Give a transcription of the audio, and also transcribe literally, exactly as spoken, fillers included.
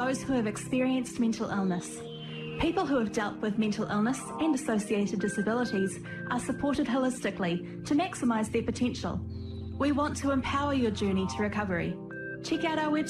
those who have experienced mental illness. People who have dealt with mental illness and associated disabilities are supported holistically to maximise their potential. We want to empower your journey to recovery. Check out our website